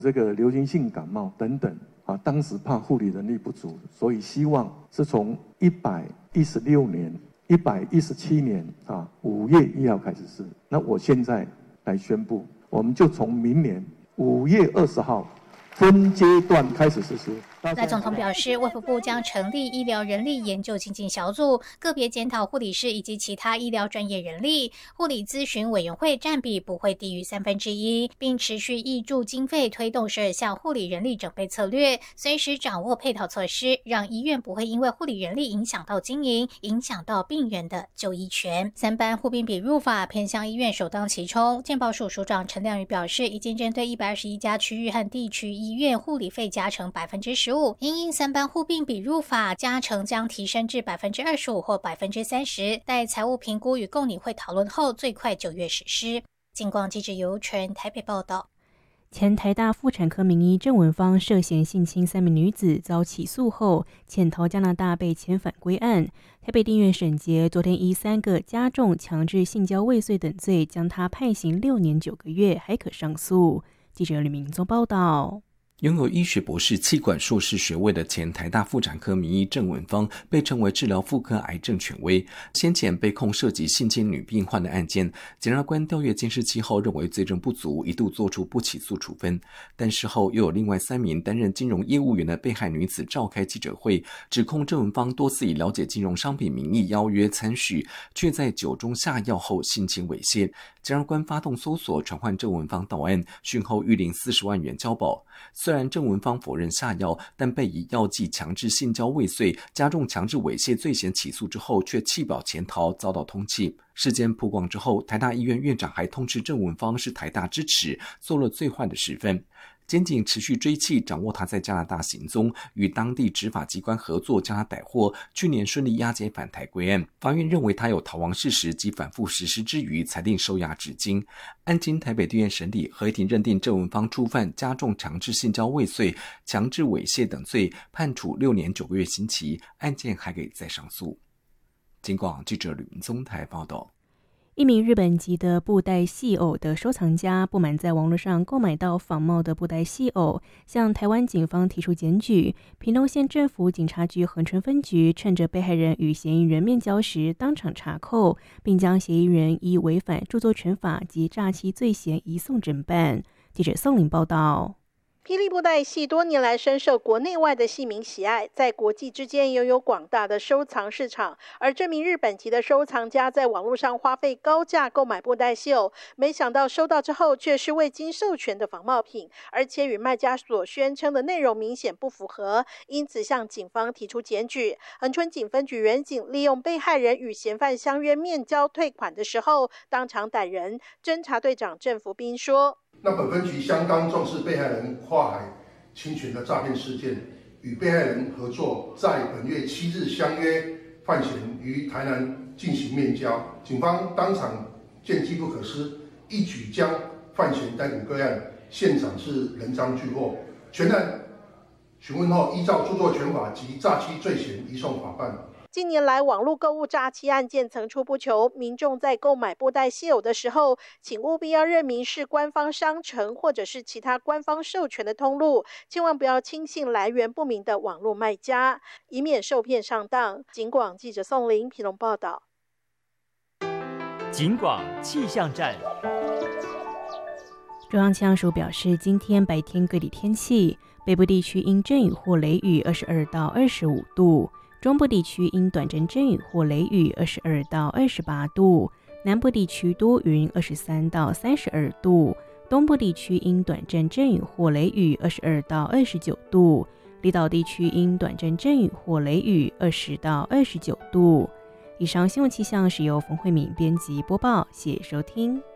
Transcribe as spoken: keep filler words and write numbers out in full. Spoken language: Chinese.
这个流行性感冒等等啊，当时怕护理人力不足，所以希望是从一百一十六年、一百一十七年啊五月一号开始试。那我现在来宣布，我们就从明年五月二十号分阶段开始实施。 赖总统表示，卫福部将成立医疗人力研究精进小组，个别检讨护理师以及其他医疗专业人力，护理咨询委员会占比不会低于三分之一，并持续挹注经费推动十二项护理人力整备策略，随时掌握配套措施，让医院不会因为护理人力影响到经营，影响到病人的就医权。三班护病比入法偏向医院首当其冲，健保署署长陈亮宇表示，已经针对一百二十一家区域和地区医院护理费加成百分之十五，因应三班护病比入法，加成将提升至百分之二十五或百分之三十，待财务评估与共理会讨论后，最快九月实施。警广记者尤纯台北报道。 前台大妇产科名医郑文芳涉嫌性侵三名女子遭起诉后潜逃加拿大被遣返归案，台北地院审结昨天依三个加重强制性交未遂等罪将他判刑六年九个月，还可上诉。记者吕明宗报道。 拥有医学博士、气管硕士学位的前台大妇产科名医郑文芳被称为治疗妇科癌症权威。先前被控涉及性侵女病患的案件，检察官调阅监视器后认为罪证不足，一度作出不起诉处分。但事后又有另外三名担任金融业务员的被害女子召开记者会，指控郑文芳多次以了解金融商品名义邀约参许，却在酒中下药后性侵猥亵。检察官发动搜索，传唤郑文芳到案，讯后预领四十万元交保。虽然郑文芳否认下药，但被以药剂强制性交未遂、加重强制猥亵罪嫌起诉之后，却弃保潜逃，遭到通缉。事件曝光之后，台大医院院长还痛斥郑文芳是台大之耻，做了最坏的示范。检警持续追缉，掌握他在加拿大行踪，与当地执法机关合作将他逮获，去年顺利押解返台归案。法院认为他有逃亡事实及反复实施之余，裁定收押至今。案经台北地院审理，合议庭认定郑文芳触犯加重强制性交未遂、强制猥亵等罪，判处六年九个月刑期，案件还可以再上诉。警广记者吕明宗台报道。 一名日本籍的布袋戏偶的收藏家不满在网络上购买到仿冒的布袋戏偶，向台湾警方提出检举。屏东县政府警察局恒春分局趁着被害人与嫌疑人面交时当场查扣，并将嫌疑人依违反著作权法及诈欺罪嫌移送侦办。记者宋玲报道。 霹雳布袋戏多年来深受国内外的戏迷喜爱，在国际之间拥有广大的收藏市场。而这名日本籍的收藏家在网络上花费高价购买布袋戏偶，没想到收到之后却是未经授权的仿冒品，而且与卖家所宣称的内容明显不符合，因此向警方提出检举。恒春警分局员警利用被害人与嫌犯相约面交退款的时候，当场逮人。侦查队长郑福斌说， 那本分局相当重视被害人跨海侵权的诈骗事件，与被害人合作，在本月七日相约犯嫌于台南进行面交。警方当场见机不可失，一举将犯嫌逮捕归案，现场是人赃俱获。全案询问后，依照著作权法及诈欺罪嫌移送法办。 近年来，网络购物诈欺案件层出不穷，民众在购买布袋戏偶的时候，请务必要认明是官方商城或者是其他官方授权的通路，千万不要轻信来源不明的网络卖家，以免受骗上当。警广记者宋玲屏东报道。 警广气象站。 中央气象署表示，今天白天各地天气，北部地区因阵雨或雷雨二十二到二十五度，中部地区因短阵阵雨或雷雨二十二到二十八度，南部地区多云二十三到三十二度，东部地区因短阵阵雨或雷雨二十二到二十九度，离岛地区因短阵阵雨或雷雨二十到二十九度。以上新闻气象是由冯慧敏编辑播报，谢谢收听。